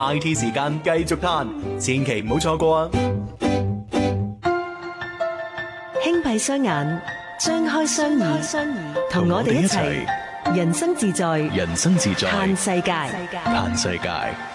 IT 時間繼續嘆，千祈唔好錯過啊！ 輕閉雙眼，張開雙耳，同我哋一齊人生自在， 人生自在， 嘆世界。 嘆世界。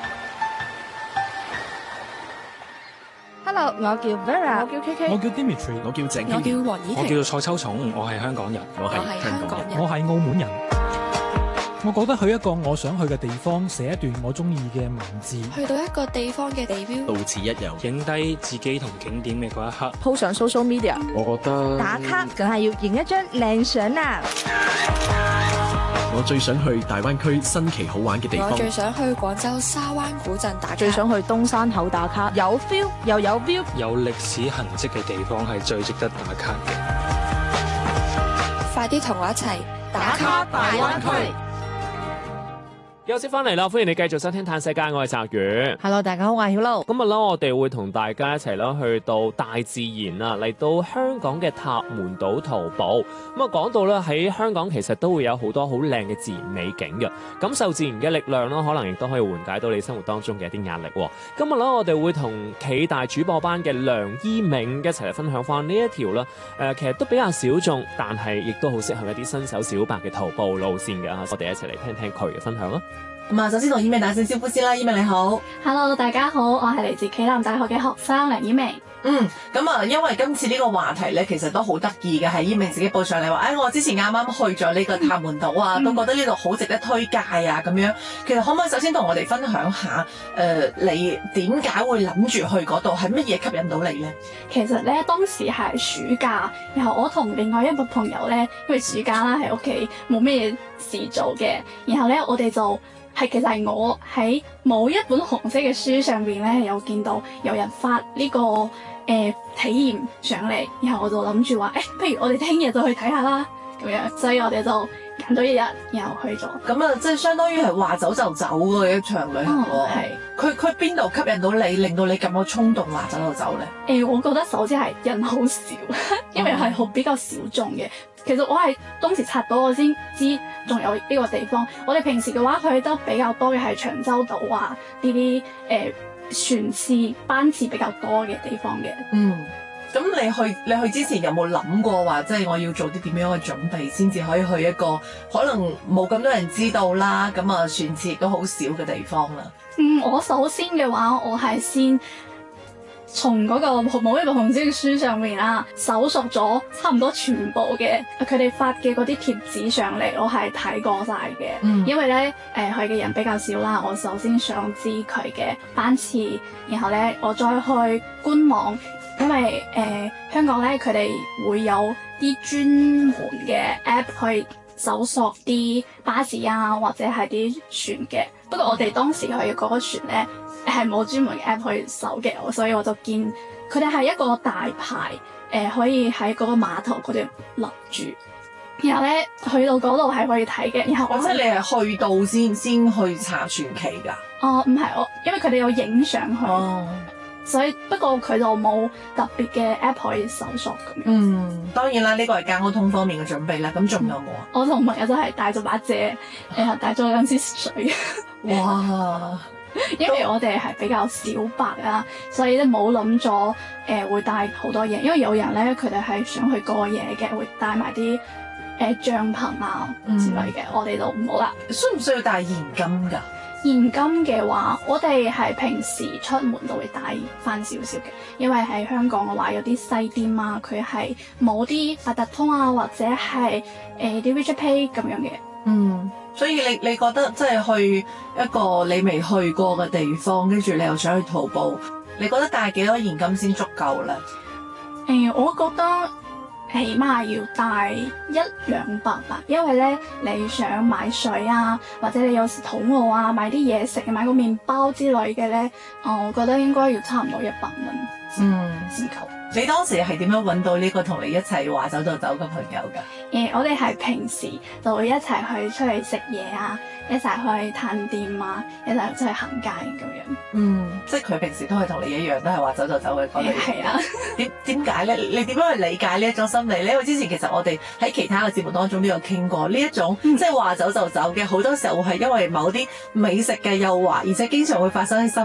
Hello， 我叫 Vera， 我叫 KK， 我叫 Dimitri， 我叫鄭， 我叫黃綺我叫做蔡秋松，我係香港人， 我係香港人， 我係澳門人。我覺得去一個我想去嘅地方，寫一段我中意嘅文字， 去到一個地方嘅地標， 到此一遊， 影低自己同景點嘅嗰一刻， po 上 social media。 我覺得打卡梗係要影一張靚相啦。 我最想去大灣區新奇好玩嘅地方， 我最想去廣州沙灣古鎮打卡， 最想去東山口打卡，有 feel 又有 view， 有歷史痕跡嘅地方係最值得打卡嘅。 快啲同我一齊打卡大灣區。 休息翻嚟啦，歡迎你繼續收聽《嘆世界》，我係澤宇。 Hello， 大家好，我係曉露。 今日啦，我哋會同大家一齊啦去到大自然啊，嚟到香港嘅塔門島徒步。咁啊，講到咧喺香港其實都會有好多好靚嘅自然美景嘅，感受自然嘅力量啦，可能亦都可以緩解到你生活當中嘅一啲壓力。今日咧，我哋會同暨大主播班嘅梁依銘一齊嚟分享翻呢一條啦。其實都比較小眾，但係亦都好適合一啲新手小白嘅徒步路線嘅。我哋一齊嚟聽聽佢嘅分享啦。 咁啊，首先同依銘打聲招呼先啦，依銘你好。 Hello， 大家好，我係嚟自暨南大學嘅學生梁依銘。 咁啊，因為今次呢個話題咧，其實都好得意嘅，係依銘自己報上嚟話，我之前啱啱去咗呢個塔門島啊，都覺得呢度好值得推介啊，咁樣。其實可唔可以首先同我哋分享下，你點解會諗住去嗰度，係乜嘢吸引到你咧？ 其實咧，當時係暑假，然後我同另外一個朋友咧，因為暑假啦喺屋企冇咩事做嘅，然後咧我哋就其實係我喺某一本紅色嘅書上邊咧，有見到有人發呢個體驗上嚟，然後我就諗住話，不如我哋聽日就去睇下啦，咁樣，所以我哋就揀咗一日，然後去咗。咁啊，即係相當於係話走就走嘅一場旅行喎。係。佢邊度吸引到你，令到你咁有衝動話走就走咧？ 我覺得首先係人好少，因為係比較小眾嘅。其實我係當時刷到我先知仲有呢個地方。我哋平時嘅話去得比較多嘅係長洲島啊，呢啲船次班次比較多嘅地方嘅。 咁你去之前有冇諗過話，即係我要做啲點樣嘅準備，先至可以去一個可能冇咁多人知道啦，咁啊船次亦都好少嘅地方啦？ 我首先嘅話，我係先從嗰個某一個紅色嘅書上面啦，搜索咗差唔多全部嘅佢哋發嘅嗰啲貼紙上嚟，我係睇過晒嘅。因為咧去嘅人比較少啦，我首先想知佢嘅班次，然後咧我再去官網，因為香港咧佢哋會有啲專門嘅 app 去搜索啲巴士啊或者係啲船嘅。不過我哋當時去嘅嗰個船咧係冇專門嘅 app 去搜嘅，所以我就見佢哋係一個大牌可以喺嗰個碼頭嗰度立住，然後咧去到嗰度係可以睇嘅。然後即係你係去到先去查船期㗎？ 唔係，因為佢哋有影相去。所以不過佢就冇特別嘅 app 可以搜索咁樣。 當然啦，呢個係交通方面嘅準備啦。咁仲有冇啊？ 我同朋友都係帶咗把遮，然後帶咗兩支水。 哇！ 因為我哋係比較小白啊，所以咧冇諗咗會帶好多嘢。因為有人咧佢哋係想去過夜嘅，會帶埋啲帳篷啊之類嘅。我哋就唔好啦。 需唔需要帶現金㗎？ 現金嘅話，我哋係平時出門都會帶翻少少嘅，因為喺香港嘅話有啲細店啊，佢係冇啲八達通啊，或者係啲 WeChat Pay 咁樣嘅。 所以你覺得即係去一個你未去過嘅地方，跟住你又想去徒步，你覺得帶幾多現金先足夠咧？ 我覺得起碼要帶100-200吧，因為咧你想買水啊，或者你有時肚餓啊，買啲嘢食，買個麵包之類嘅咧，我覺得應該要差唔多100蚊先夠。 你當時係點樣揾到呢個同你一齊話走就走嘅朋友㗎？ 我哋係平時就會一齊去出去食嘢啊，一齊去探店啊，一齊出去行街咁樣。 即係佢平時都係同你一樣，都係話走就走嘅嗰類。 係啊。 點解咧？你點樣去理解呢一種心理咧？因為之前其實我哋喺其他嘅節目當中都有傾過呢一種，即係話走就走嘅，好多時候係因為某啲美食嘅誘惑，而且經常會發生喺身